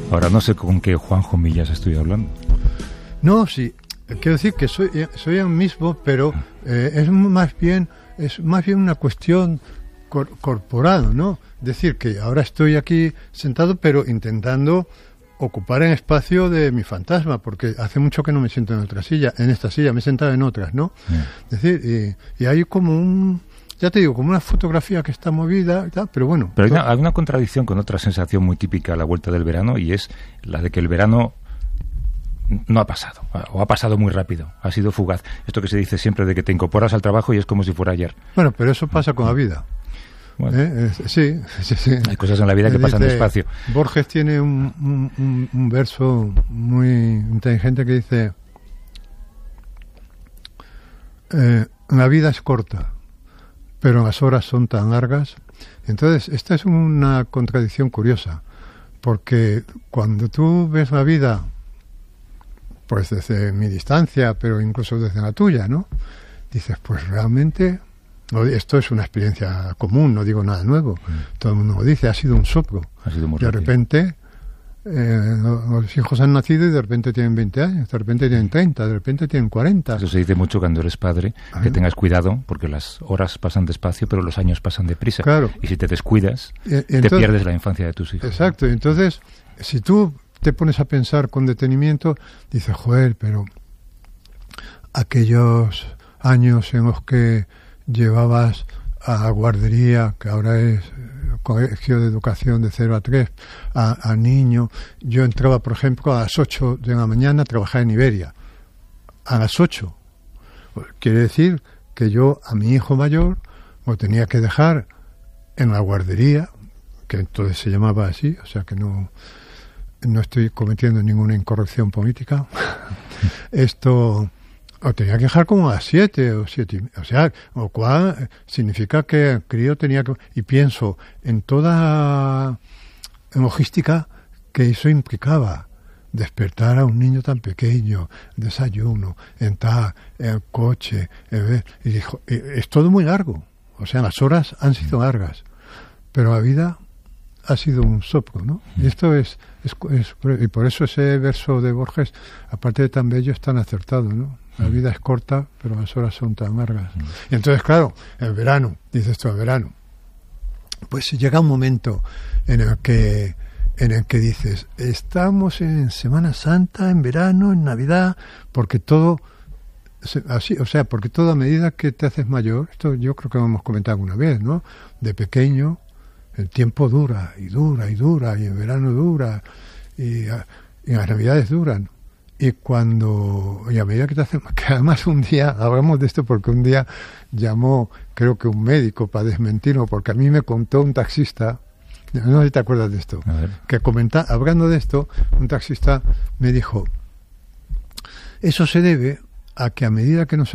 Ahora no sé con qué Juanjo Millas estoy hablando. No, sí, quiero decir que soy el mismo, pero es más bien una cuestión corporal, ¿no? Decir que ahora estoy aquí sentado, pero intentando ocupar el espacio de mi fantasma, porque hace mucho que no me siento en otra silla, en esta silla, me he sentado en otras, ¿no? Es decir, y hay como ya te digo, como una fotografía que está movida y tal, pero bueno. Pero hay una contradicción con otra sensación muy típica a la vuelta del verano, y es la de que el verano no ha pasado, o ha pasado muy rápido, ha sido fugaz. Esto que se dice siempre de que te incorporas al trabajo y es como si fuera ayer. Bueno, pero eso pasa con la vida. Bueno, sí. Hay cosas en la vida que pasan despacio. Borges tiene un verso muy inteligente que dice: la vida es corta, pero las horas son tan largas. Entonces, esta es una contradicción curiosa, porque cuando tú ves la vida, pues desde mi distancia, pero incluso desde la tuya, ¿no? Dices, pues realmente esto es una experiencia común, no digo nada nuevo. Todo el mundo lo dice, ha sido un soplo. Ha sido muy de rápido. Repente los hijos han nacido y de repente tienen 20 años, de repente tienen 30, de repente tienen 40. Eso se dice mucho cuando eres padre, que tengas cuidado, porque las horas pasan despacio, pero los años pasan deprisa. Claro. Y si te descuidas, entonces, te pierdes la infancia de tus hijos. Exacto, entonces, si tú te pones a pensar con detenimiento, dices, joder, pero aquellos años en los que llevabas a guardería, que ahora es colegio de educación de 0 a 3, a niño. Yo entraba, por ejemplo, a las 8 de la mañana a trabajar en Iberia. A las 8. Quiere decir que yo a mi hijo mayor lo tenía que dejar en la guardería, que entonces se llamaba así, o sea que no estoy cometiendo ninguna incorrección política. Esto lo tenía que dejar como a las 7 o 7, o sea, lo cual significa que el crío tenía que... Y pienso en toda logística que eso implicaba. Despertar a un niño tan pequeño, desayuno, entrar, el coche, y dijo, es todo muy largo. O sea, las horas han sido largas, pero la vida ha sido un soplo, ¿no? Y esto es y por eso ese verso de Borges, aparte de tan bello, es tan acertado, ¿no? La vida es corta, pero las horas son tan largas. Y entonces, claro, el verano, dices tú, el verano, pues llega un momento en el que dices, estamos en Semana Santa, en verano, en Navidad, porque todo así, o sea, porque toda medida que te haces mayor, esto yo creo que lo hemos comentado alguna vez, ¿no? De pequeño, el tiempo dura, y dura, y dura, y el verano dura, y las Navidades duran. Y a medida que te haces, que además un día, hablamos de esto porque un día llamó, creo que un médico para desmentirlo, porque a mí me contó un taxista, no sé si te acuerdas de esto, que hablando de esto, un taxista me dijo, eso se debe a que a medida que nos